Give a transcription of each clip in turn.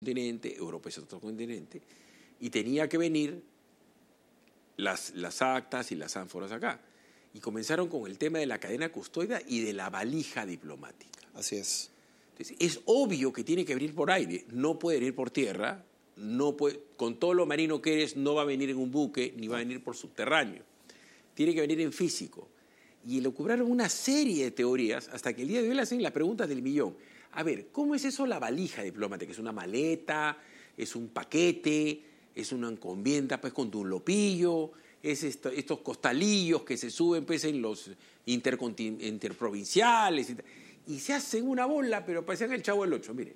continente, Europa es otro continente, y tenía que venir las actas y las ánforas acá. Y comenzaron con el tema de la cadena custodia y de la valija diplomática. Así es. Entonces, es obvio que tiene que venir por aire, no puede venir por tierra, no puede, con todo lo marino que eres, no va a venir en un buque, ni va a venir por subterráneo. Tiene que venir en físico. Y elucubraron una serie de teorías hasta que el día de hoy le hacen las preguntas del millón. A ver, ¿cómo es eso la valija diplomática? ¿Es una maleta? ¿Es un paquete? ¿Es una encomienda pues, con dunlopillo? ¿Es estos costalillos que se suben pues, en los interprovinciales? Y se hacen una bola, pero parecen el Chavo del Ocho, mire.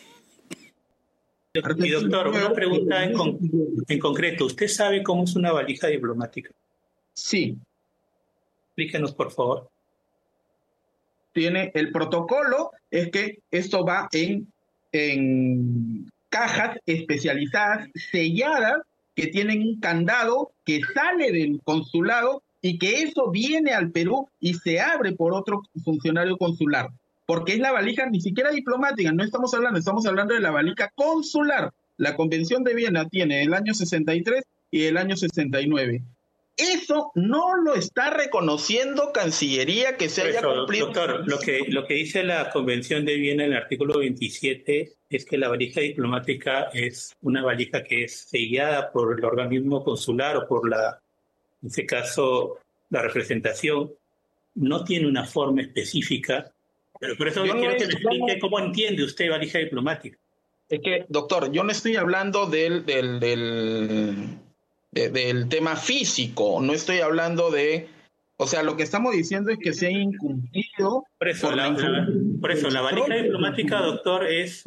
Y doctor, una pregunta en concreto. ¿Usted sabe cómo es una valija diplomática? Sí. Explíquenos, por favor. Tiene el protocolo, es que esto va en cajas especializadas, selladas, que tienen un candado que sale del consulado y que eso viene al Perú y se abre por otro funcionario consular. Porque es la valija ni siquiera diplomática, no estamos hablando de la valija consular. La Convención de Viena tiene el año 63 y el año 69. Eso no lo está reconociendo Cancillería que se haya cumplido. Doctor, lo que dice la Convención de Viena en el artículo 27 es que la valija diplomática es una valija que es sellada por el organismo consular o por en este caso, la representación. No tiene una forma específica, pero por eso quiero que me explique cómo entiende usted valija diplomática. Es que, doctor, yo no estoy hablando del tema físico, no estoy hablando de... O sea, lo que estamos diciendo es que se ha incumplido... Por eso, la valija diplomática, doctor, es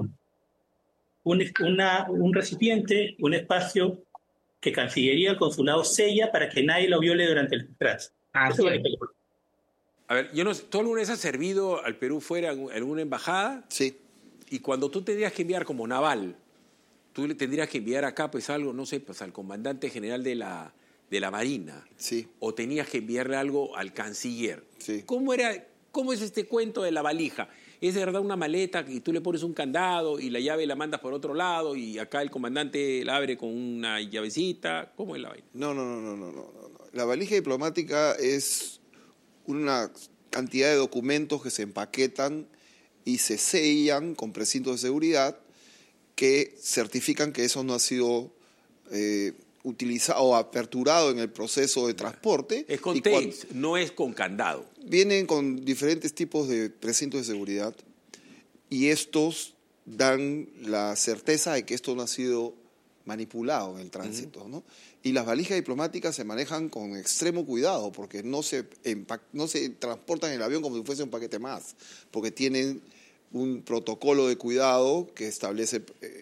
un recipiente, un espacio que Cancillería, el consulado sella para que nadie lo viole durante el trance. Así es. A ver, yo no sé, ¿tú alguna vez has servido al Perú fuera en alguna embajada? Sí. Y cuando tú tendrías que enviar como naval, tú le tendrías que enviar acá pues algo, no sé, pues al comandante general de la Marina. Sí. O tenías que enviarle algo al canciller. Sí. ¿Cómo es este cuento de la valija? ¿Es de verdad una maleta y tú le pones un candado y la llave la mandas por otro lado y acá el comandante la abre con una llavecita? ¿Cómo es la vaina? No. La valija diplomática es una cantidad de documentos que se empaquetan y se sellan con precintos de seguridad que certifican que eso no ha sido utilizado o aperturado en el proceso de transporte. Es con tapes, no es con candado. Vienen con diferentes tipos de precintos de seguridad y estos dan la certeza de que esto no ha sido manipulado en el tránsito, ¿no? Y las valijas diplomáticas se manejan con extremo cuidado porque no se transportan en el avión como si fuese un paquete más, porque tienen un protocolo de cuidado que establece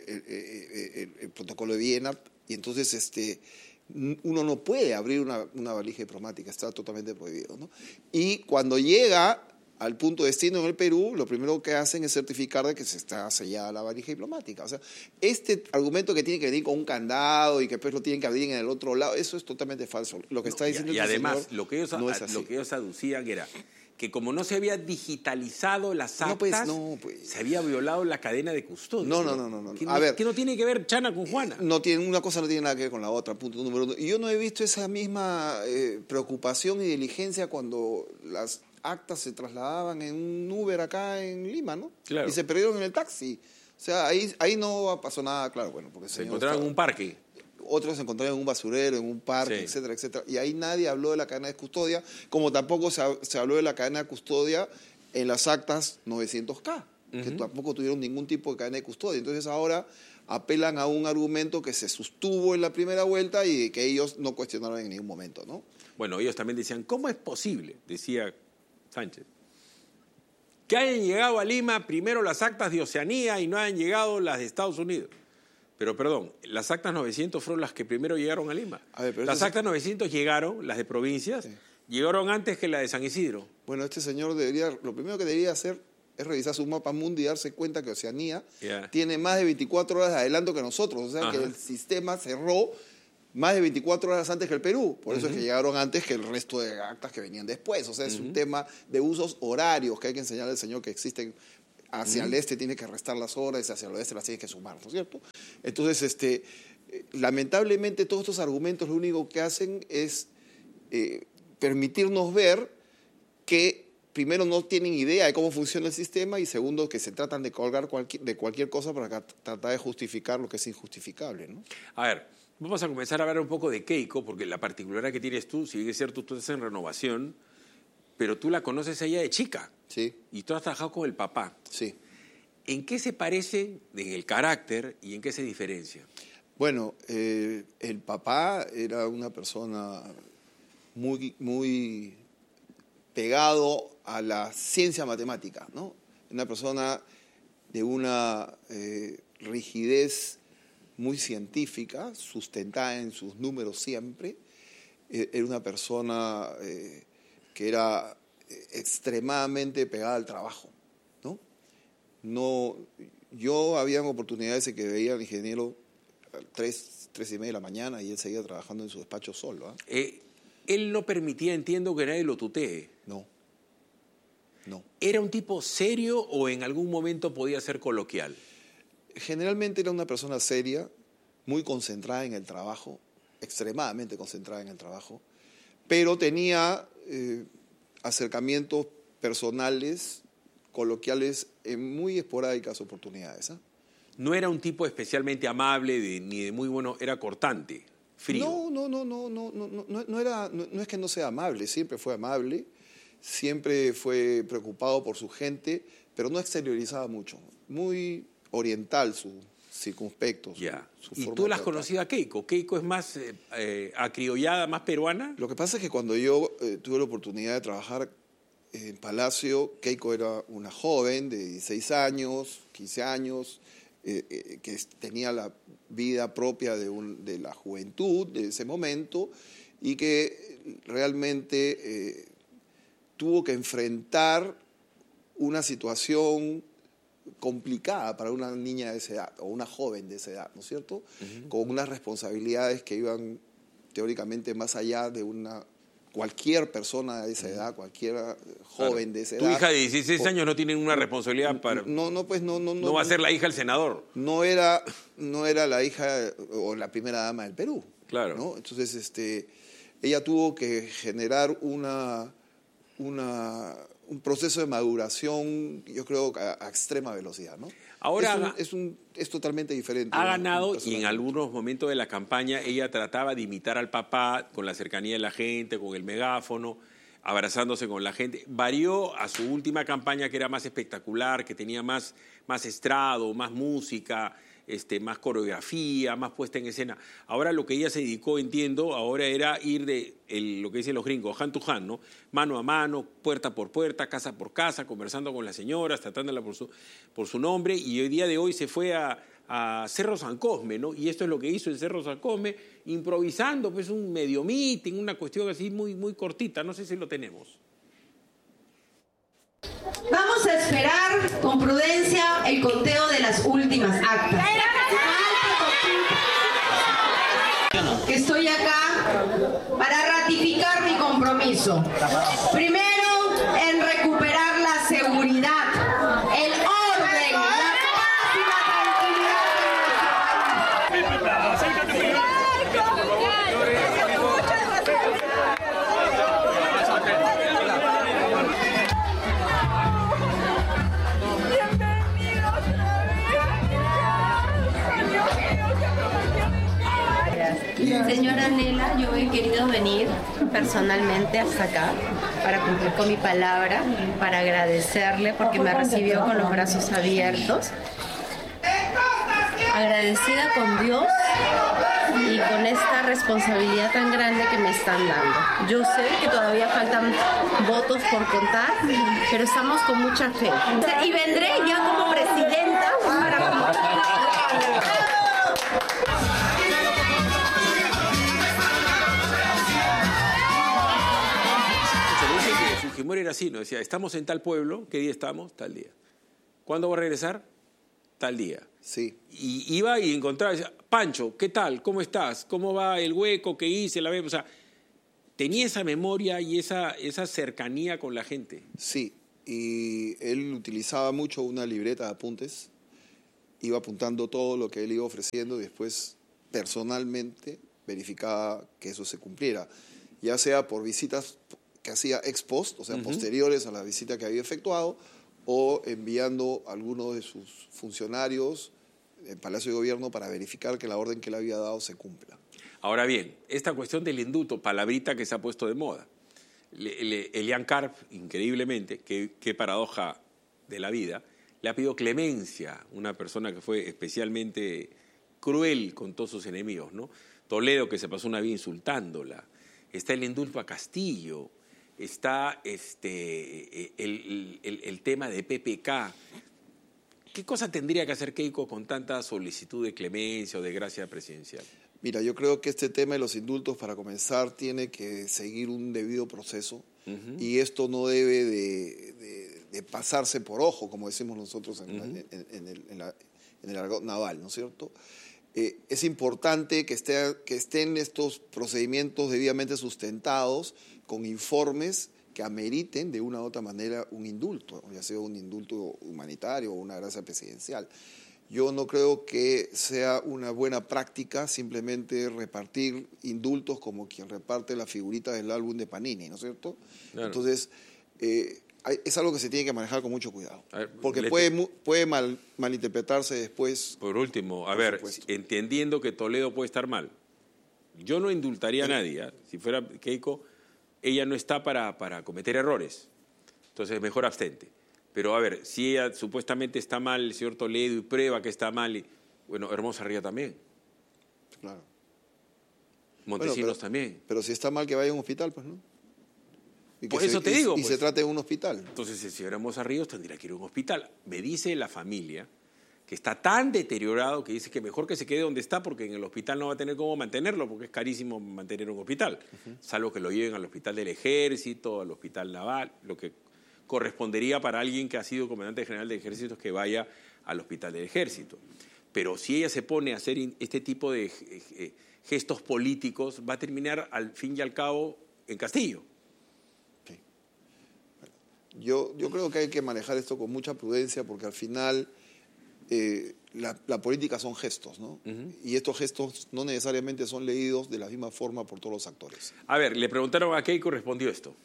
el protocolo de Viena y entonces uno no puede abrir una valija diplomática, está totalmente prohibido, ¿no? Y cuando llega al punto de destino en el Perú, lo primero que hacen es certificar de que se está sellada la valija diplomática. O sea, este argumento que tiene que venir con un candado y que después lo tienen que abrir en el otro lado, eso es totalmente falso. Lo que está diciendo y además, lo que ellos aducían era que como no se había digitalizado las actas, se había violado la cadena de custodia. No. ¿Qué no tiene que ver Chana con Juana? Una cosa no tiene nada que ver con la otra, punto número uno. Y yo no he visto esa misma preocupación y diligencia cuando las actas se trasladaban en un Uber acá en Lima, ¿no? Claro. Y se perdieron en el taxi. O sea, ahí no pasó nada, claro, bueno, porque se encontraron en un parque. Otros se encontraron en un basurero, en un parque, sí, etcétera, etcétera. Y ahí nadie habló de la cadena de custodia, como tampoco se habló de la cadena de custodia en las actas 900K, que tampoco tuvieron ningún tipo de cadena de custodia. Entonces ahora apelan a un argumento que se sostuvo en la primera vuelta y que ellos no cuestionaron en ningún momento, ¿no? Bueno, ellos también decían, ¿cómo es posible? Decía Sánchez, que hayan llegado a Lima primero las actas de Oceanía y no hayan llegado las de Estados Unidos. Pero perdón, las actas 900 fueron las que primero llegaron a Lima. Las actas 900 llegaron, las de provincias, sí, llegaron antes que la de San Isidro. Bueno, este señor lo primero que debería hacer es revisar su mapa mundi y darse cuenta que Oceanía tiene más de 24 horas de adelanto que nosotros. O sea, que el sistema cerró más de 24 horas antes que el Perú. Por eso es que llegaron antes que el resto de actas que venían después. O sea, es un tema de usos horarios que hay que enseñarle al señor que existen hacia el este tiene que restar las horas, hacia el oeste las tiene que sumar, ¿no es cierto? Entonces, lamentablemente todos estos argumentos lo único que hacen es permitirnos ver que primero no tienen idea de cómo funciona el sistema y segundo que se tratan de colgar de cualquier cosa para tratar de justificar lo que es injustificable, ¿no? A ver, vamos a comenzar a hablar un poco de Keiko, porque la particularidad que tienes tú, si bien es cierto, tú estás en Renovación, pero tú la conoces a ella de chica. Sí. Y tú has trabajado con el papá. Sí. ¿En qué se parece en el carácter y en qué se diferencia? Bueno, el papá era una persona muy pegado a la ciencia matemática, ¿no? Una persona de una rigidez muy científica, sustentada en sus números siempre. Era una persona que era extremadamente pegada al trabajo, ¿no? Yo había oportunidades en que veía al ingeniero a 3:30 de la mañana y él seguía trabajando en su despacho solo. Él no permitía, entiendo, que nadie lo tutee. No. ¿Era un tipo serio o en algún momento podía ser coloquial? Generalmente era una persona seria, muy concentrada en el trabajo, extremadamente concentrada en el trabajo, pero tenía acercamientos personales, coloquiales, en muy esporádicas oportunidades. No era un tipo especialmente amable ni de muy bueno, era cortante, frío. No es que no sea amable, siempre fue amable, siempre fue preocupado por su gente, pero no exteriorizaba mucho, muy oriental su circunspecto. Ya. Su ¿Y forma tú de la has tratar. conocido a Keiko? ¿Keiko es más acriollada, más peruana? Lo que pasa es que cuando yo tuve la oportunidad de trabajar en Palacio, Keiko era una joven de 16 años, 15 años, que tenía la vida propia de la juventud de ese momento y que realmente tuvo que enfrentar una situación complicada para una niña de esa edad o una joven de esa edad, ¿no es cierto? Uh-huh. Con unas responsabilidades que iban teóricamente más allá de cualquier persona de esa edad, cualquier joven de esa edad. Tu hija de 16 años no tiene una responsabilidad para... No va a ser la hija del senador. No era la hija o la primera dama del Perú. Claro. ¿no? Entonces, ella tuvo que generar un proceso de maduración, yo creo, a extrema velocidad, ¿no? Ahora es totalmente diferente. Ha ganado y en algunos momentos de la campaña ella trataba de imitar al papá con la cercanía de la gente, con el megáfono, abrazándose con la gente. Varió a su última campaña, que era más espectacular, que tenía más estrado, más música, más coreografía, más puesta en escena. Ahora lo que ella se dedicó, entiendo, ahora era ir de lo que dicen los gringos, hand to hand, ¿no? Mano a mano, puerta por puerta, casa por casa, conversando con las señoras, tratándola por su nombre, y hoy día de hoy se fue a Cerro San Cosme, ¿no? Y esto es lo que hizo en Cerro San Cosme, improvisando pues un medio meeting, una cuestión así muy, muy cortita, no sé si lo tenemos. Vamos a esperar con prudencia el conteo de las últimas actas. Que estoy acá para ratificar mi compromiso. Primero, en recuperar la seguridad, el orden, la paz y la Señora Nela, yo he querido venir personalmente hasta acá para cumplir con mi palabra, para agradecerle porque me recibió con los brazos abiertos, agradecida con Dios y con esta responsabilidad tan grande que me están dando. Yo sé que todavía faltan votos por contar, pero estamos con mucha fe. Y vendré ya como presidenta para... Fujimori era así, ¿no? Decía, estamos en tal pueblo, ¿qué día estamos? Tal día. ¿Cuándo va a regresar? Tal día. Sí. Y iba y encontraba, decía, Pancho, ¿qué tal? ¿Cómo estás? ¿Cómo va el hueco que hice? La vez? O sea, tenía esa memoria y esa cercanía con la gente. Sí, y él utilizaba mucho una libreta de apuntes, iba apuntando todo lo que él iba ofreciendo y después personalmente verificaba que eso se cumpliera, ya sea por visitas que hacía ex post, o sea, posteriores a la visita que había efectuado, o enviando a algunos de sus funcionarios en Palacio de Gobierno para verificar que la orden que le había dado se cumpla. Ahora bien, esta cuestión del indulto, palabrita que se ha puesto de moda. Elian Karp, increíblemente, qué paradoja de la vida, le ha pedido clemencia, una persona que fue especialmente cruel con todos sus enemigos, ¿no? Toledo, que se pasó una vida insultándola. Está el indulto a Castillo, está el tema de PPK. ¿Qué cosa tendría que hacer Keiko con tanta solicitud de clemencia o de gracia presidencial? Mira, yo creo que este tema de los indultos, para comenzar, tiene que seguir un debido proceso y esto no debe de pasarse por ojo, como decimos nosotros en el argot naval, ¿no es cierto? Es importante que estén estos procedimientos debidamente sustentados con informes que ameriten de una u otra manera un indulto, ya sea un indulto humanitario o una gracia presidencial. Yo no creo que sea una buena práctica simplemente repartir indultos como quien reparte la figurita del álbum de Panini, ¿no es cierto? Claro. Entonces, es algo que se tiene que manejar con mucho cuidado, porque puede malinterpretarse después. Por último, a ver, entendiendo que Toledo puede estar mal, yo no indultaría a nadie. Si fuera Keiko, ella no está para cometer errores, entonces mejor abstente. Pero a ver, si ella supuestamente está mal, el señor Toledo, y prueba que está mal, bueno, Hermosa Ría también. Claro. Montesinos también. Pero si está mal, que vaya a un hospital, pues, ¿no? Por eso te digo. Y se trate de un hospital. Entonces, el señor Hermosa Ríos tendría que ir a un hospital. Me dice la familia que está tan deteriorado que dice que mejor que se quede donde está porque en el hospital no va a tener cómo mantenerlo porque es carísimo mantener un hospital. Salvo que lo lleven al hospital del Ejército, al hospital naval, lo que correspondería para alguien que ha sido comandante general del Ejército que vaya al hospital del Ejército. Pero si ella se pone a hacer este tipo de gestos políticos, va a terminar al fin y al cabo en Castillo. Sí. Yo creo que hay que manejar esto con mucha prudencia porque al final la política son gestos, ¿no? Y estos gestos no necesariamente son leídos de la misma forma por todos los actores. A ver, le preguntaron a Keiko y respondió esto.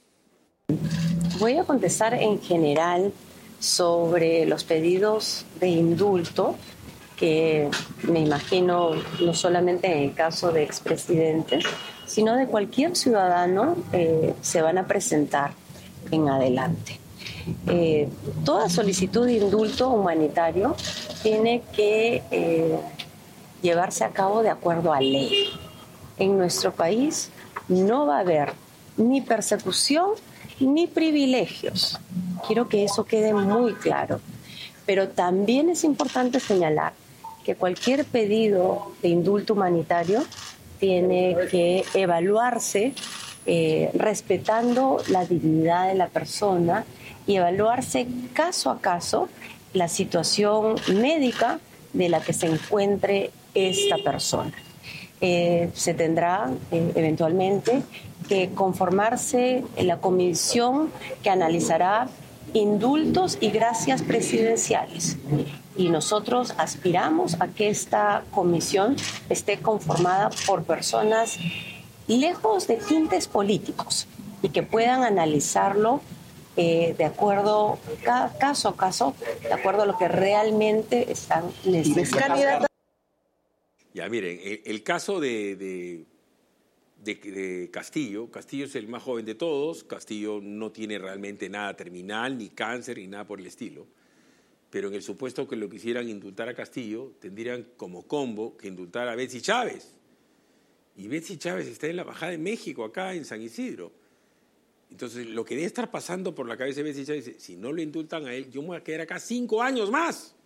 Voy a contestar en general sobre los pedidos de indulto que me imagino no solamente en el caso de expresidentes, sino de cualquier ciudadano se van a presentar en adelante. Toda solicitud de indulto humanitario tiene que llevarse a cabo de acuerdo a ley. En nuestro país no va a haber ni persecución ni privilegios. Quiero que eso quede muy claro. Pero también es importante señalar que cualquier pedido de indulto humanitario tiene que evaluarse respetando la dignidad de la persona y evaluarse caso a caso la situación médica de la que se encuentre esta persona. Se tendrá eventualmente que conformarse la comisión que analizará indultos y gracias presidenciales. Y nosotros aspiramos a que esta comisión esté conformada por personas lejos de tintes políticos y que puedan analizarlo de acuerdo, caso a caso, de acuerdo a lo que realmente están necesitando. Ya, miren, el caso de Castillo. Castillo es el más joven de todos. Castillo no tiene realmente nada terminal, ni cáncer, ni nada por el estilo. Pero en el supuesto que lo quisieran indultar a Castillo, tendrían como combo que indultar a Betsy Chávez. Y Betsy Chávez está en la Embajada de México, acá en San Isidro. Entonces, lo que debe estar pasando por la cabeza de Betsy Chávez es, si no lo indultan a él, yo me voy a quedar acá 5 años más.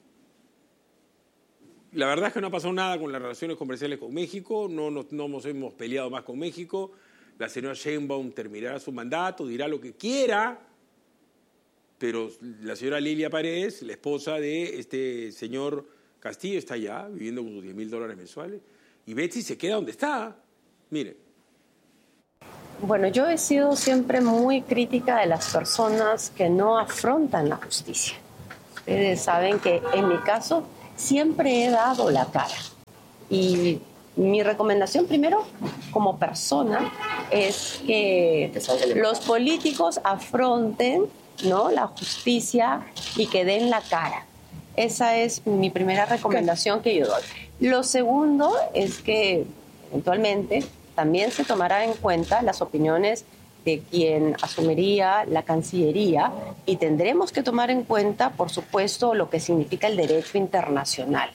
La verdad es que no ha pasado nada con las relaciones comerciales con México, no nos hemos peleado más con México. La señora Sheinbaum terminará su mandato, dirá lo que quiera, pero la señora Lilia Paredes, la esposa de este señor Castillo, está allá viviendo con sus $10,000 mensuales, y Betsy se queda donde está. Mire. Bueno, yo he sido siempre muy crítica de las personas que no afrontan la justicia. Ustedes saben que en mi caso siempre he dado la cara. Y mi recomendación primero, como persona, es que los políticos afronten, ¿no?, la justicia y que den la cara. Esa es mi primera recomendación que yo doy. Lo segundo es que eventualmente también se tomará en cuenta las opiniones de quien asumiría la Cancillería y tendremos que tomar en cuenta, por supuesto, lo que significa el derecho internacional.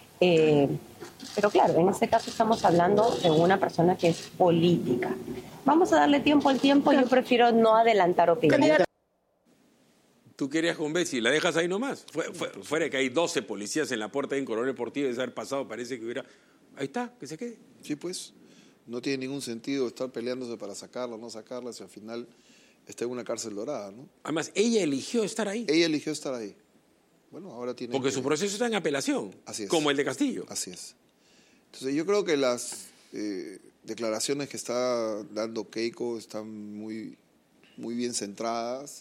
Pero claro, en este caso estamos hablando de una persona que es política. Vamos a darle tiempo al tiempo, yo prefiero no adelantar opiniones. Tú querías con Bessie, la dejas ahí nomás. Fuera que hay 12 policías en la puerta de un Coronel Portillo, de haber pasado, parece que hubiera... Ahí está, que se quede. Sí, pues, no tiene ningún sentido estar peleándose para sacarla o no sacarla si al final está en una cárcel dorada, ¿no? Además, ella eligió estar ahí. Ella eligió estar ahí. Bueno, ahora tiene Porque su proceso está en apelación, así es, como el de Castillo. Así es. Entonces yo creo que las declaraciones que está dando Keiko están muy bien centradas.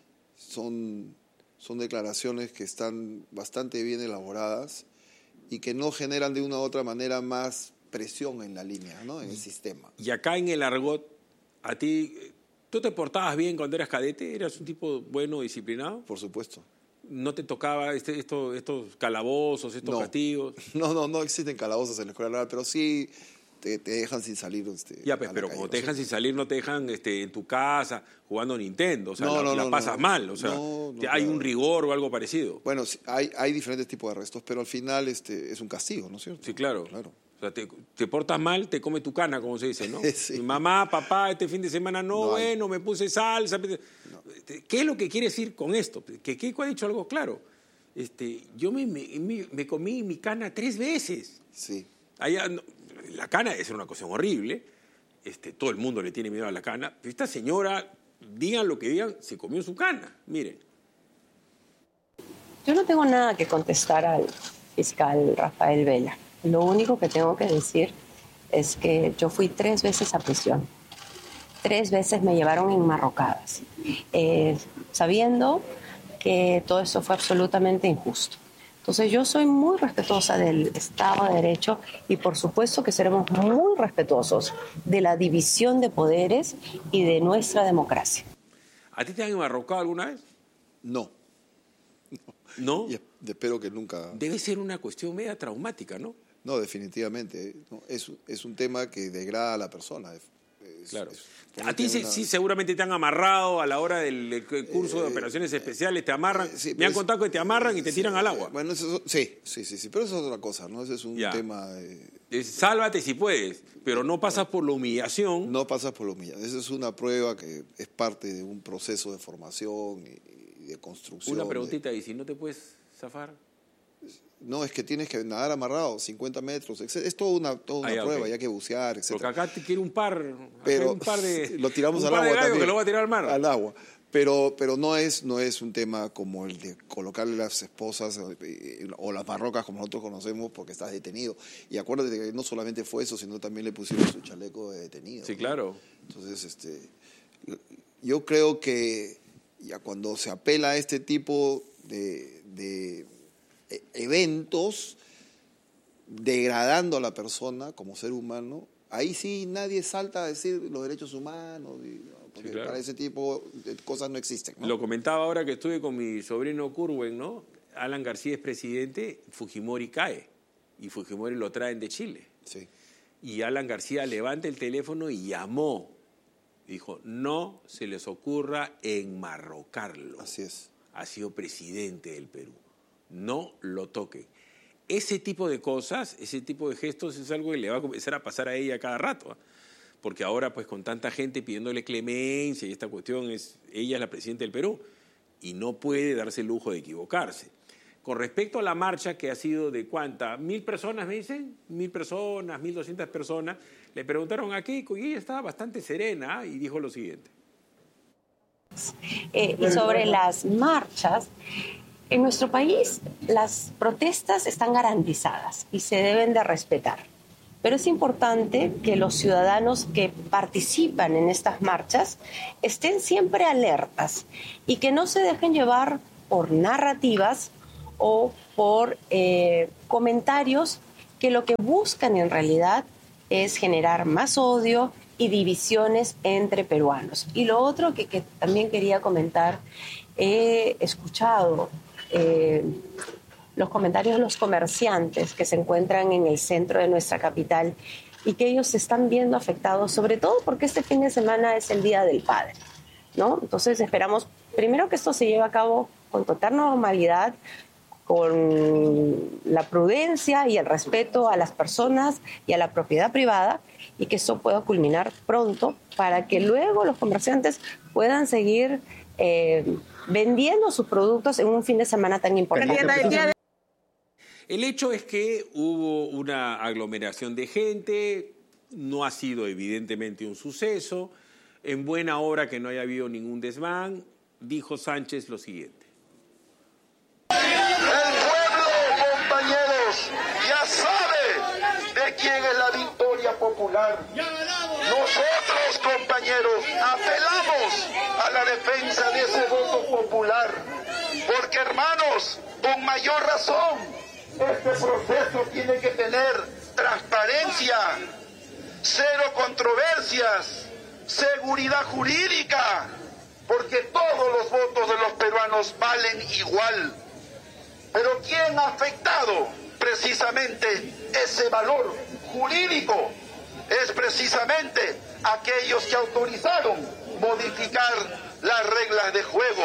Son declaraciones que están bastante bien elaboradas y que no generan de una u otra manera más presión en la línea, ¿no?, en el sistema. Y acá en el argot, a ti, ¿tú te portabas bien cuando eras cadete? ¿Eras un tipo bueno, disciplinado? Por supuesto. ¿No te tocaba estos calabozos, estos castigos? No existen calabozos en la escuela naval, pero sí te dejan sin salir. Ya, pues, pero como te dejan sin salir, no te dejan en tu casa jugando Nintendo. O sea, la pasas mal. O sea, hay un rigor o algo parecido. Bueno, hay diferentes tipos de arrestos, pero al final es un castigo, ¿no es cierto? Sí, claro. O sea, te portas mal, te come tu cana, como se dice, ¿no? Sí. Mamá, papá, este fin de semana me puse salsa. No. ¿Qué es lo que quiere decir con esto? Que Keiko ha dicho algo claro. Yo me comí mi cana 3 veces. Sí. Allá, la cana es una cuestión horrible. Todo el mundo le tiene miedo a la cana. Pero esta señora, digan lo que digan, se comió su cana. Miren. Yo no tengo nada que contestar al fiscal Rafael Vela. Lo único que tengo que decir es que yo fui 3 veces a prisión. 3 veces me llevaron enmarrocadas, sabiendo que todo esto fue absolutamente injusto. Entonces yo soy muy respetuosa del Estado de Derecho y por supuesto que seremos muy respetuosos de la división de poderes y de nuestra democracia. ¿A ti te han enmarrocado alguna vez? No. ¿No? Y espero que nunca... Debe ser una cuestión media traumática, ¿no? No, definitivamente. No, es un tema que degrada a la persona. Claro. A ti sí seguramente te han amarrado a la hora del curso de operaciones especiales, te amarran. Sí, me han contado que te amarran y te tiran al agua. Bueno, sí, pero eso es otra cosa, ¿no? Ese es un tema... Sálvate si puedes, pero no pasas por la humillación. No pasas por la humillación. Esa es una prueba que es parte de un proceso de formación y de construcción. Una preguntita, ¿y si no te puedes zafar? No, es que tienes que nadar amarrado, 50 metros. Es toda una prueba, hay que bucear, etc. Porque acá te quiere un par de... Lo tiramos al agua también. Que lo va a tirar al mar. Al agua. Pero no es un tema como el de colocarle las esposas o las marrocas como nosotros conocemos porque estás detenido. Y acuérdate que no solamente fue eso, sino también le pusieron su chaleco de detenido. Sí, claro. Entonces, yo creo que ya cuando se apela a este tipo de eventos degradando a la persona como ser humano, ahí sí nadie salta a decir los derechos humanos, porque sí, claro, para ese tipo de cosas no existen, ¿no? Lo comentaba ahora que estuve con mi sobrino Curwen, ¿no? Alan García es presidente, Fujimori cae, y Fujimori lo traen de Chile. Sí. Y Alan García levanta el teléfono y llamó. Dijo, no se les ocurra enmarrocarlo. Así es. Ha sido presidente del Perú. No lo toquen. Ese tipo de cosas, ese tipo de gestos es algo que le va a comenzar a pasar a ella cada rato, ¿eh? Porque ahora, pues, con tanta gente pidiéndole clemencia y esta cuestión, ella es la presidenta del Perú y no puede darse el lujo de equivocarse. Con respecto a la marcha, que ha sido de ¿cuánta? 1.000 personas, me dicen, 1.000 personas, 1.200 personas, le preguntaron a Keiko y ella estaba bastante serena y dijo lo siguiente. Y sobre las marchas, en nuestro país las protestas están garantizadas y se deben de respetar. Pero es importante que los ciudadanos que participan en estas marchas estén siempre alertas y que no se dejen llevar por narrativas o por comentarios que lo que buscan en realidad es generar más odio y divisiones entre peruanos. Y lo otro que también quería comentar, he escuchado los comentarios de los comerciantes que se encuentran en el centro de nuestra capital y que ellos se están viendo afectados, sobre todo porque este fin de semana es el Día del Padre, ¿no? Entonces esperamos primero que esto se lleve a cabo con total normalidad, con la prudencia y el respeto a las personas y a la propiedad privada, y que eso pueda culminar pronto para que luego los comerciantes puedan seguir vendiendo sus productos en un fin de semana tan importante. El hecho es que hubo una aglomeración de gente, no ha sido evidentemente un suceso, en buena hora que no haya habido ningún desmán. Dijo Sánchez lo siguiente. El pueblo, compañeros, ya sabe de quién es la victoria popular. Nosotros, compañeros, apelamos a la defensa de ese voto popular, porque, hermanos, con mayor razón, este proceso tiene que tener transparencia, cero controversias, seguridad jurídica, porque todos los votos de los peruanos valen igual. Pero ¿quién ha afectado precisamente ese valor jurídico? Es precisamente aquellos que autorizaron modificar las reglas de juego.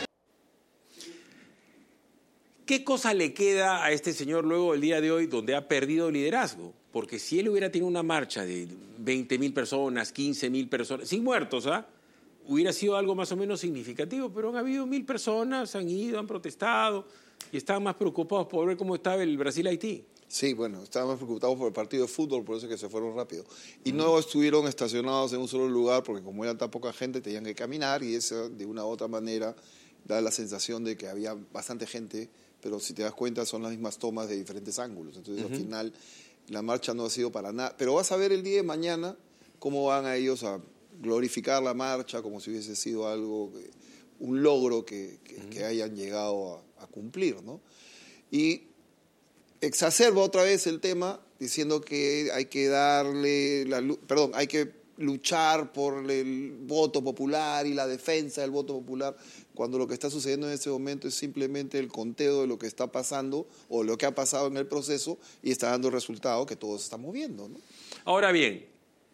¿Qué cosa le queda a este señor luego del día de hoy donde ha perdido liderazgo? Porque si él hubiera tenido una marcha de 20.000 personas, 15.000 personas, sin muertos, hubiera sido algo más o menos significativo, pero han habido 1.000 personas, han ido, han protestado y estaban más preocupados por ver cómo estaba el Brasil-Haití. Sí, bueno, estaban más preocupados por el partido de fútbol, por eso es que se fueron rápido. Y no estuvieron estacionados en un solo lugar, porque como era tan poca gente, tenían que caminar, y eso de una u otra manera da la sensación de que había bastante gente, pero si te das cuenta son las mismas tomas de diferentes ángulos. Entonces al final la marcha no ha sido para nada. Pero vas a ver el día de mañana cómo van a ellos a glorificar la marcha como si hubiese sido algo, un logro que hayan llegado a cumplir, ¿no? Y exacerba otra vez el tema diciendo que hay que hay que luchar por el voto popular y la defensa del voto popular, cuando lo que está sucediendo en este momento es simplemente el conteo de lo que está pasando o lo que ha pasado en el proceso, y está dando el resultado que todos estamos viendo, ¿no? Ahora bien,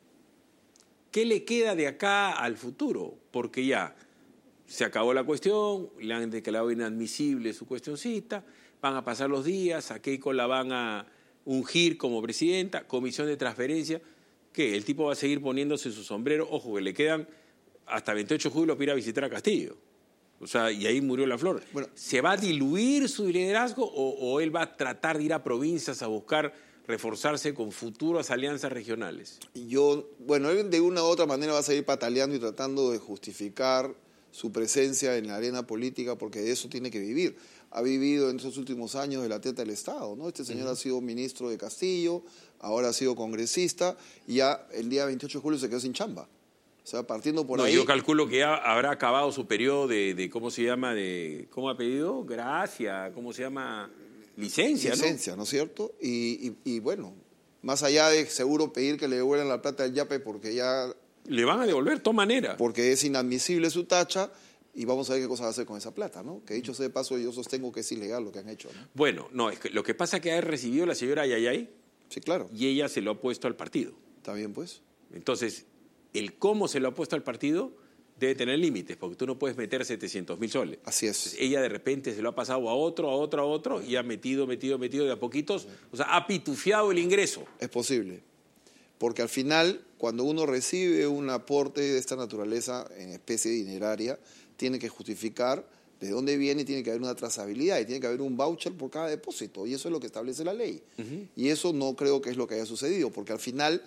¿qué le queda de acá al futuro? Porque ya se acabó la cuestión, le han declarado inadmisible su cuestioncita, van a pasar los días, a Keiko la van a ungir como presidenta, comisión de transferencia. ¿Qué? El tipo va a seguir poniéndose su sombrero. Ojo, que le quedan hasta 28 de julio para ir a visitar a Castillo. O sea, y ahí murió la flor. Bueno, ¿se va a diluir su liderazgo o él va a tratar de ir a provincias a buscar reforzarse con futuras alianzas regionales? Él de una u otra manera va a seguir pataleando y tratando de justificar su presencia en la arena política, porque de eso tiene que vivir. Ha vivido en estos últimos años de la teta del Estado, ¿no? Este señor ha sido ministro de Castillo, ahora ha sido congresista, y ya el día 28 de julio se quedó sin chamba. O sea, partiendo por ahí... Yo calculo que ya habrá acabado su periodo de ¿cómo se llama? ¿Cómo ha pedido? Gracia, ¿cómo se llama? Licencia, ¿no es cierto? Y bueno, más allá de seguro pedir que le devuelvan la plata del yape, porque ya... Le van a devolver de todas maneras. Porque es inadmisible su tacha, y vamos a ver qué cosa va a hacer con esa plata, ¿no? Que dicho sea de paso, yo sostengo que es ilegal lo que han hecho, ¿no? Bueno, no, es que lo que pasa es que ha recibido la señora Yayay. Sí, claro. Y ella se lo ha puesto al partido. Está bien, pues. Entonces, el cómo se lo ha puesto al partido debe tener límites, porque tú no puedes meter 700.000 soles. Así es. Entonces, ella de repente se lo ha pasado a otro, y ha metido de a poquitos. O sea, ha pitufiado el ingreso. Es posible. Porque al final, cuando uno recibe un aporte de esta naturaleza en especie dineraria, tiene que justificar de dónde viene, y tiene que haber una trazabilidad, y tiene que haber un voucher por cada depósito, y eso es lo que establece la ley. Y eso no creo que es lo que haya sucedido, porque al final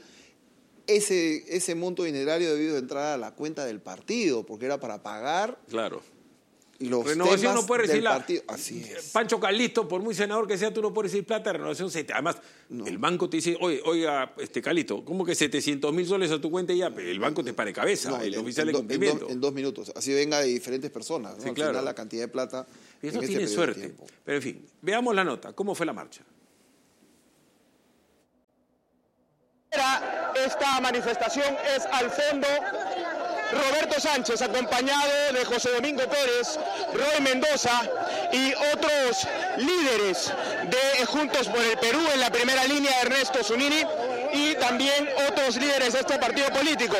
ese monto dinerario ha debido entrar a la cuenta del partido, porque era para pagar Renovación no puede recibir Así es. Pancho Calisto, por muy senador que sea, tú no puedes recibir plata de Renovación. Además, el banco te dice, oiga, Calito, ¿cómo que 700.000 soles a tu cuenta y ya? Pero el banco te pare cabeza, el oficial de cumplimiento. En 2 minutos. Así venga de diferentes personas, ¿no? Sí, Al claro. final la cantidad de plata. Y eso tiene suerte. Pero en fin, veamos la nota. ¿Cómo fue la marcha? Esta manifestación es al fondo Roberto Sánchez, acompañado de José Domingo Pérez, Roy Mendoza y otros líderes de Juntos por el Perú, en la primera línea Ernesto Zunini y también otros líderes de este partido político.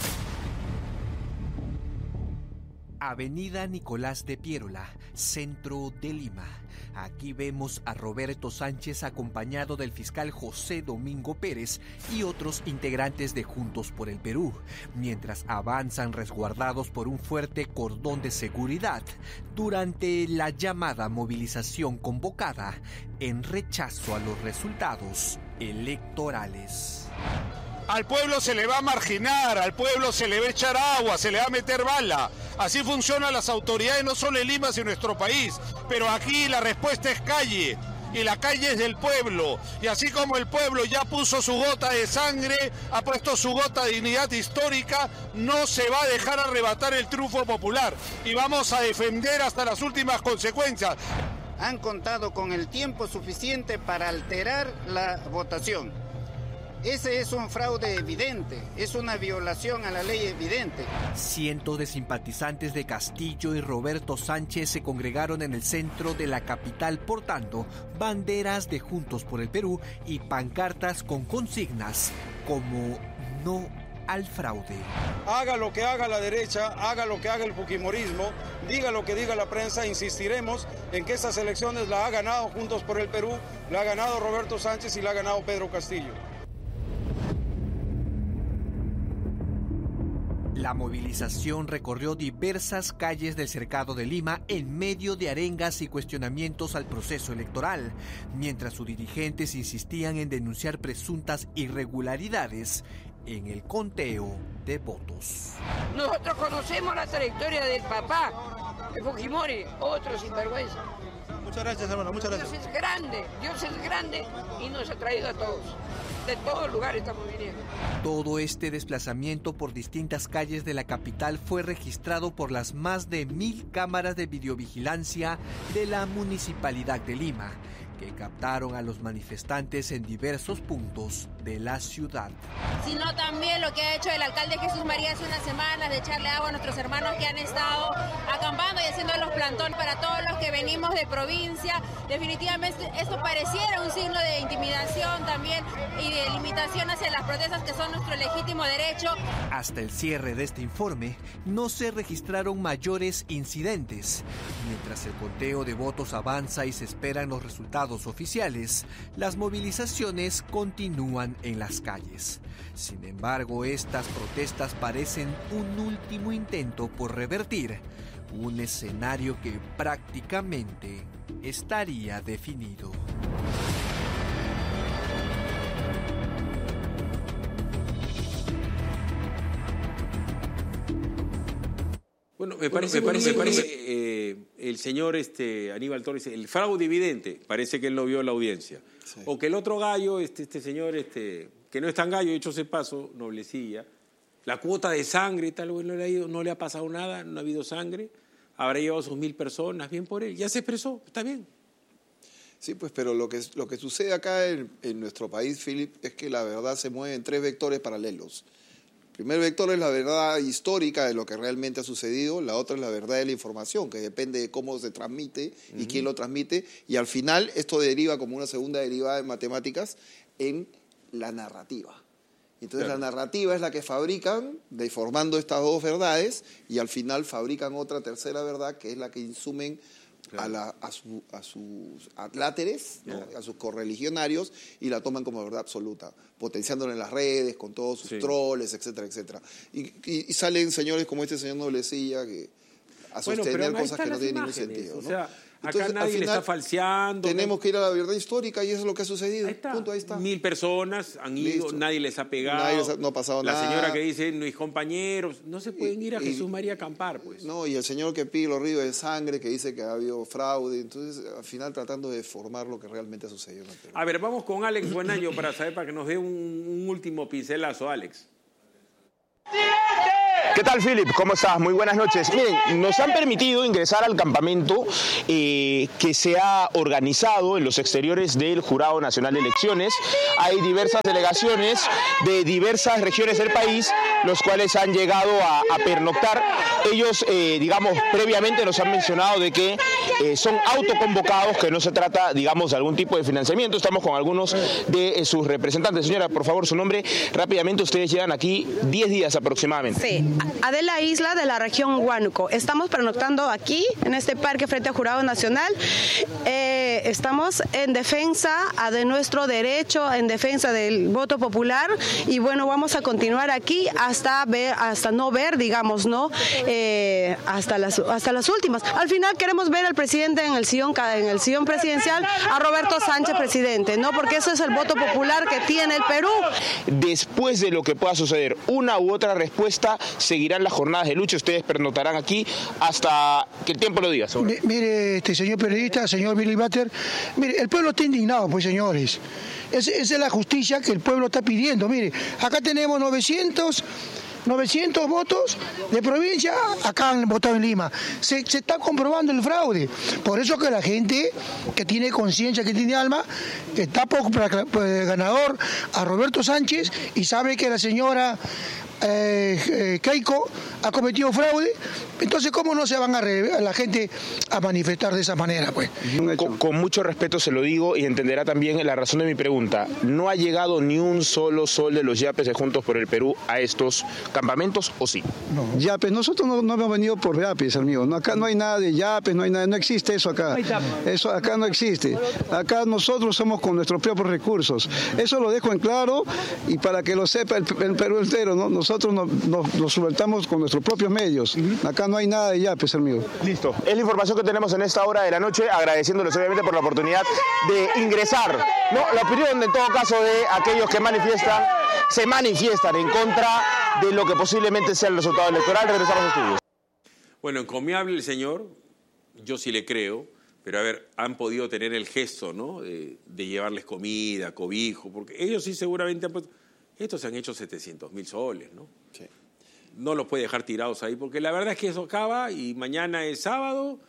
Avenida Nicolás de Piérola, centro de Lima. Aquí vemos a Roberto Sánchez acompañado del fiscal José Domingo Pérez y otros integrantes de Juntos por el Perú, mientras avanzan resguardados por un fuerte cordón de seguridad durante la llamada movilización convocada en rechazo a los resultados electorales. Al pueblo se le va a marginar, al pueblo se le va a echar agua, se le va a meter bala. Así funcionan las autoridades no solo en Lima, sino en nuestro país. Pero aquí la respuesta es calle, y la calle es del pueblo. Y así como el pueblo ya puso su gota de sangre, ha puesto su gota de dignidad histórica, no se va a dejar arrebatar el triunfo popular. Y vamos a defender hasta las últimas consecuencias. Han contado con el tiempo suficiente para alterar la votación. Ese es un fraude evidente, es una violación a la ley evidente. Cientos de simpatizantes de Castillo y Roberto Sánchez se congregaron en el centro de la capital portando banderas de Juntos por el Perú y pancartas con consignas como no al fraude. Haga lo que haga la derecha, haga lo que haga el fujimorismo, diga lo que diga la prensa, insistiremos en que estas elecciones la ha ganado Juntos por el Perú, la ha ganado Roberto Sánchez y la ha ganado Pedro Castillo. La movilización recorrió diversas calles del cercado de Lima en medio de arengas y cuestionamientos al proceso electoral, mientras sus dirigentes insistían en denunciar presuntas irregularidades en el conteo de votos. Nosotros conocemos la trayectoria del papá, de Fujimori, otro sinvergüenza. Muchas gracias, hermano, muchas gracias. Dios es grande y nos ha traído a todos. De todos lugares estamos viniendo. Todo este desplazamiento por distintas calles de la capital fue registrado por las más de 1,000 cámaras de videovigilancia de la Municipalidad de Lima, que captaron a los manifestantes en diversos puntos de la ciudad. Sino también lo que ha hecho el alcalde Jesús María hace unas semanas, de echarle agua a nuestros hermanos que han estado acampando y haciendo los plantones para todos los que venimos de provincia. Definitivamente esto pareciera un signo de intimidación también y de limitación hacia las protestas que son nuestro legítimo derecho. Hasta el cierre de este informe no se registraron mayores incidentes. Mientras el conteo de votos avanza y se esperan los resultados oficiales, las movilizaciones continúan en las calles. Sin embargo, estas protestas parecen un último intento por revertir un escenario que prácticamente estaría definido. Bueno, me parece el señor Aníbal Torres, el fraude evidente, parece que él lo vio en la audiencia. Sí. O que el otro gallo, este señor, que no es tan gallo, hecho ese paso, noblecilla, la cuota de sangre y tal, no le ha pasado nada, no ha habido sangre, habrá llevado sus 1,000 personas, bien por él, ya se expresó, está bien. Sí, pues, pero lo que sucede acá en nuestro país, Philip, es que la verdad se mueve en 3 vectores paralelos. El primer vector es la verdad histórica de lo que realmente ha sucedido, la otra es la verdad de la información, que depende de cómo se transmite y quién lo transmite, y al final esto deriva como una segunda derivada en matemáticas en la narrativa. Entonces claro, la narrativa es la que fabrican, formando estas 2 verdades, y al final fabrican otra tercera verdad, que es la que insumen claro, a sus adláteres, ¿no? A sus correligionarios, y la toman como verdad absoluta, potenciándola en las redes, con todos sus troles, etcétera, etcétera. Y salen señores como este señor Noblecilla, que a sostener cosas que no tienen ningún sentido, ¿no? O sea, Entonces, nadie le está falseando. Tenemos que ir a la verdad histórica y eso es lo que ha sucedido. Ahí está. Punto, ahí está. 1000 personas han ido, Listo. nadie les ha pegado. No ha pasado nada. La señora que dice, mis compañeros, no se pueden ir a Jesús María a acampar, pues. No, y el señor que pide los ríos de sangre, que dice que ha habido fraude. Entonces, al final, tratando de formar lo que realmente ha sucedido en el Perú. A ver, vamos con Alex Buenaño para que nos dé un último pincelazo, Alex. ¿Qué tal, Philip? ¿Cómo estás? Muy buenas noches. Miren, nos han permitido ingresar al campamento que se ha organizado en los exteriores del Jurado Nacional de Elecciones. Hay diversas delegaciones de diversas regiones del país, los cuales han llegado a pernoctar. Ellos, digamos, previamente nos han mencionado de que son autoconvocados, que no se trata, digamos, de algún tipo de financiamiento. Estamos con algunos de sus representantes. Señora, por favor, su nombre. Rápidamente, ustedes llegan aquí 10 días aproximadamente. Sí, Adela Isla, de la región Huánuco. Estamos pernoctando aquí, en este parque frente al Jurado Nacional. Estamos en defensa de nuestro derecho, en defensa del voto popular, y bueno, vamos a continuar aquí hasta no ver, digamos, ¿no? Hasta las últimas. Al final queremos ver al presidente en el sillón presidencial, a Roberto Sánchez presidente, ¿no? Porque ese es el voto popular que tiene el Perú. Después de lo que pueda suceder, una u otra respuesta, seguirán las jornadas de lucha. Ustedes pernoctarán aquí hasta que el tiempo lo diga. Mire, señor periodista, señor Billy Butter, mire, el pueblo está indignado, pues, señores. Esa es la justicia que el pueblo está pidiendo. Mire, acá tenemos 900 votos de provincia, acá han votado en Lima. Se está comprobando el fraude. Por eso que la gente que tiene conciencia, que tiene alma, que está por ganador a Roberto Sánchez y sabe que la señora Keiko ha cometido fraude, entonces ¿cómo no se van a la gente a manifestar de esa manera? Pues? Con mucho respeto se lo digo y entenderá también la razón de mi pregunta. ¿No ha llegado ni un solo sol de los yapes de Juntos por el Perú a estos campamentos, o sí? No. Yapes, nosotros no hemos venido por yapes, amigo. No, acá no hay nada de yapes, no hay nada, no existe eso acá. Eso acá no existe. Acá nosotros somos con nuestros propios recursos. Eso lo dejo en claro y para que lo sepa el Perú entero, ¿no? Nosotros nos subvertamos con nuestros propios medios. Acá no hay nada de yapes, amigo. Listo. Es la información que tenemos en esta hora de la noche, agradeciéndoles obviamente por la oportunidad de ingresar, ¿no? La opinión, en todo caso, de aquellos que se manifiestan en contra de lo que posiblemente sea el resultado electoral. Regresamos a los estudios. Bueno, encomiable el señor, yo sí le creo, pero a ver, han podido tener el gesto, ¿no? De llevarles comida, cobijo, porque ellos sí seguramente han puesto... Estos se han hecho 700.000 soles, ¿no? Sí. No los puede dejar tirados ahí, porque la verdad es que eso acaba y mañana es sábado,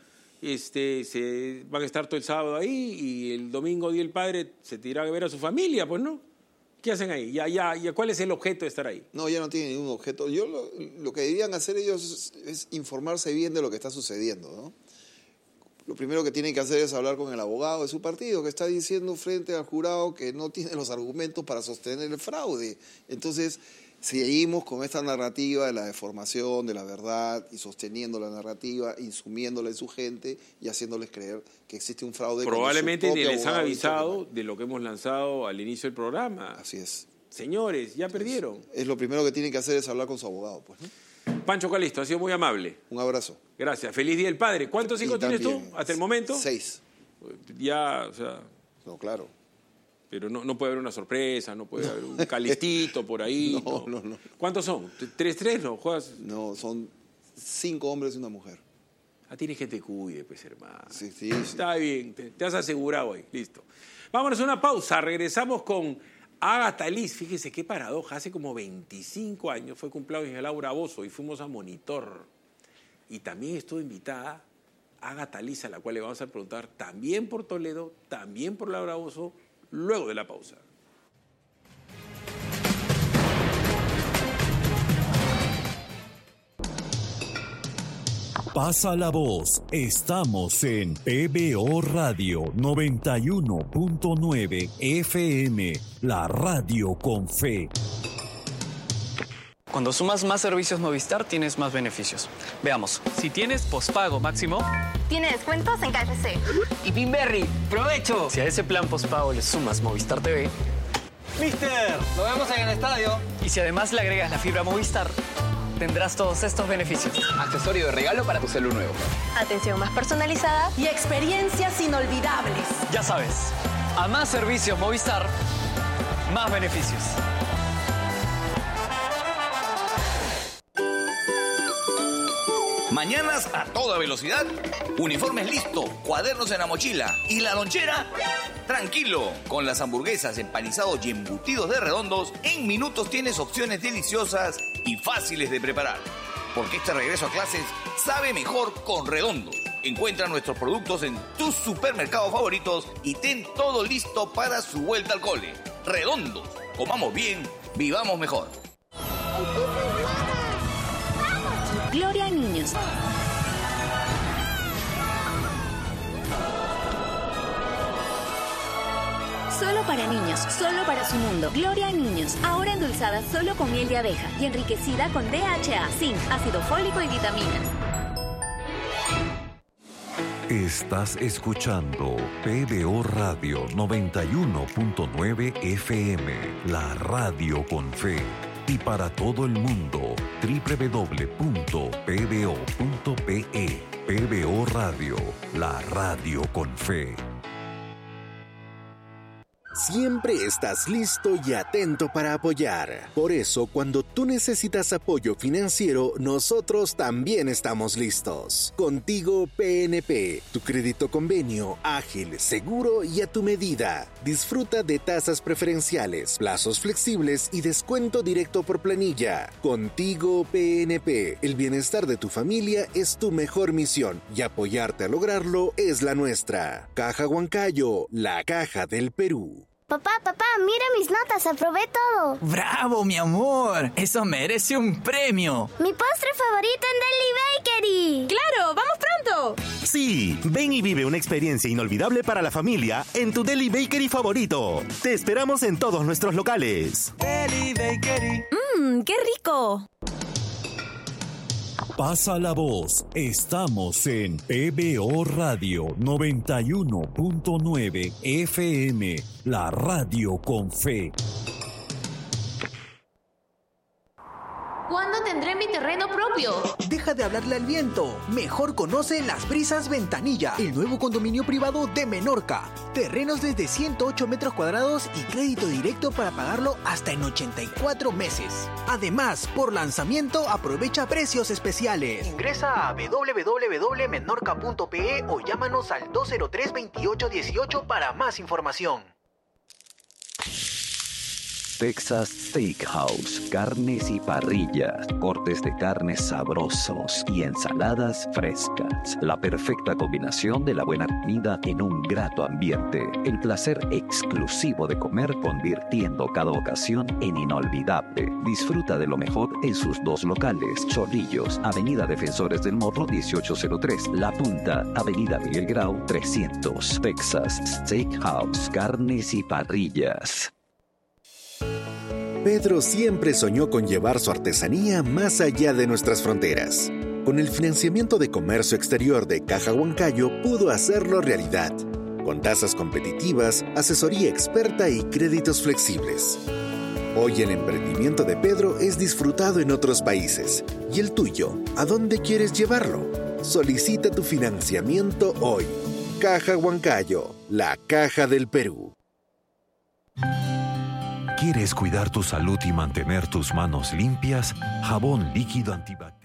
se van a estar todo el sábado ahí y el domingo Día del Padre se tira a ver a su familia, pues, ¿no? ¿Qué hacen ahí? Ya, ¿cuál es el objeto de estar ahí? No, ya no tienen ningún objeto. Lo que deberían hacer ellos es informarse bien de lo que está sucediendo, ¿no? Lo primero que tienen que hacer es hablar con el abogado de su partido, que está diciendo frente al jurado que no tiene los argumentos para sostener el fraude. Entonces, seguimos con esta narrativa de la deformación de la verdad y sosteniendo la narrativa, insumiéndola en su gente y haciéndoles creer que existe un fraude. Probablemente ni les han avisado de lo que hemos lanzado al inicio del programa. Así es. Señores, ya perdieron. Es lo primero que tienen que hacer es hablar con su abogado, pues, ¿no? Pancho Calisto, ha sido muy amable. Un abrazo. Gracias. Feliz Día del Padre. ¿Cuántos hijos tienes tú hasta el momento? 6. Ya, o sea... No, claro. Pero no puede haber una sorpresa, no puede haber un calistito por ahí. No. ¿Cuántos son? ¿3, no? ¿Juegas? No, son 5 hombres y una mujer. Ah, tiene gente que cuide, pues, hermano. Sí. Está bien, te has asegurado ahí. Listo. Vámonos a una pausa. Regresamos con Ágata Liz. Fíjese qué paradoja. Hace como 25 años fue cumpleaños de Laura Bozzo y fuimos a Monitor. Y también estuvo invitada Ágata Liz, a la cual le vamos a preguntar también por Toledo, también por Laura Bozzo, luego de la pausa. Pasa la voz, estamos en PBO Radio 91.9 FM, la radio con fe. Cuando sumas más servicios Movistar, tienes más beneficios. Veamos. Si tienes pospago máximo... Tiene descuentos en KFC. Y Pinberry, ¡provecho! Si a ese plan pospago le sumas Movistar TV... ¡Mister! ¡Lo vemos en el estadio! Y si además le agregas la fibra Movistar... tendrás todos estos beneficios. Accesorio de regalo para tu celu nuevo. Atención más personalizada Y experiencias inolvidables. Ya sabes, a más servicios Movistar, más beneficios. Mañanas a toda velocidad, uniformes listo, cuadernos en la mochila y la lonchera. Tranquilo, con las hamburguesas, empanizados y embutidos de Redondos, en minutos tienes opciones deliciosas y fáciles de preparar. Porque este regreso a clases sabe mejor con Redondos. Encuentra nuestros productos en tus supermercados favoritos y ten todo listo para su vuelta al cole. Redondos, comamos bien, vivamos mejor. Gloria a Niños. Solo para niños, solo para su mundo. Gloria a Niños, ahora endulzada solo con miel de abeja y enriquecida con DHA, zinc, ácido fólico y vitaminas. Estás escuchando PBO Radio 91.9 FM, la radio con fe. Y para todo el mundo, www.pbo.pe. PBO Radio, la radio con fe. Siempre estás listo y atento para apoyar. Por eso, cuando tú necesitas apoyo financiero, nosotros también estamos listos. Contigo PNP, tu crédito convenio, ágil, seguro y a tu medida. Disfruta de tasas preferenciales, plazos flexibles y descuento directo por planilla. Contigo PNP, el bienestar de tu familia es tu mejor misión y apoyarte a lograrlo es la nuestra. Caja Huancayo, la caja del Perú. Papá, mira mis notas, aprobé todo. ¡Bravo, mi amor! ¡Eso merece un premio! ¡Mi postre favorito en Deli Bakery! ¡Claro! ¡Vamos pronto! Sí, ven y vive una experiencia inolvidable para la familia en tu Deli Bakery favorito. Te esperamos en todos nuestros locales. Deli Bakery. ¡Qué rico! Pasa la voz, estamos en PBO Radio 91.9 FM, la radio con fe. ¿Cuándo tendré mi terreno propio? Deja de hablarle al viento. Mejor conoce Las Brisas Ventanilla, el nuevo condominio privado de Menorca. Terrenos desde 108 metros cuadrados y crédito directo para pagarlo hasta en 84 meses. Además, por lanzamiento aprovecha precios especiales. Ingresa a www.menorca.pe o llámanos al 203-2818 para más información. Texas Steakhouse, carnes y parrillas, cortes de carnes sabrosos y ensaladas frescas. La perfecta combinación de la buena comida en un grato ambiente. El placer exclusivo de comer convirtiendo cada ocasión en inolvidable. Disfruta de lo mejor en sus dos locales. Chorrillos, Avenida Defensores del Morro 1803. La Punta, Avenida Miguel Grau 300. Texas Steakhouse, carnes y parrillas. Pedro siempre soñó con llevar su artesanía más allá de nuestras fronteras. Con el financiamiento de comercio exterior de Caja Huancayo pudo hacerlo realidad, con tasas competitivas, asesoría experta y créditos flexibles. Hoy el emprendimiento de Pedro es disfrutado en otros países. ¿Y el tuyo? ¿A dónde quieres llevarlo? Solicita tu financiamiento hoy. Caja Huancayo, la caja del Perú. ¿Quieres cuidar tu salud y mantener tus manos limpias? Jabón líquido antibacterial.